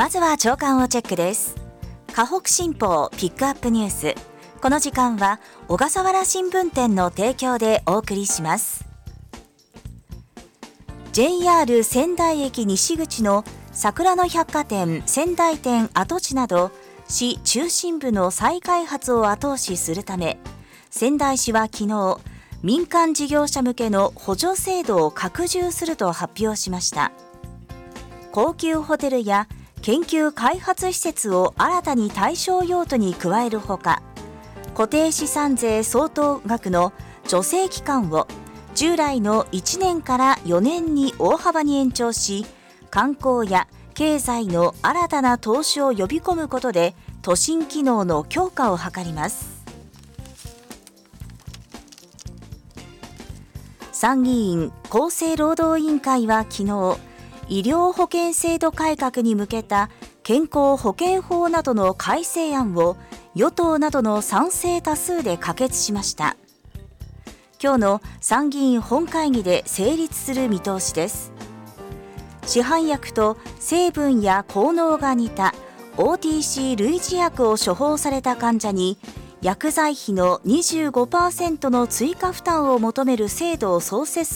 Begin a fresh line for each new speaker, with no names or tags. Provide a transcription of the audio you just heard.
まずは朝刊をチェックです。河北新報ピックアップニュース。この時間は小笠原新聞店の提供でお送りします。JR 仙台駅西口の桜の百貨店仙台店跡地など市中心部の再開発を後押しするため、仙台市は昨日民間事業者向けの補助制度を拡充すると発表しました。高級ホテルや研究開発施設を新たに対象用途に加えるほか、固定資産税相当額の助成期間を従来の1年から4年に大幅に延長し、観光や経済の新たな投資を呼び込むことで都心機能の強化を図ります。参議院厚生労働委員会は昨日、医療保険制度改革に向けた健康保険法などの改正案を与党などの賛成多数で可決しました。今日の参議院本会議で成立する見通しです。市販薬と成分や効能が似た OTC 類似薬を処方された患者に薬剤費の 25% の追加負担を求める制度を創設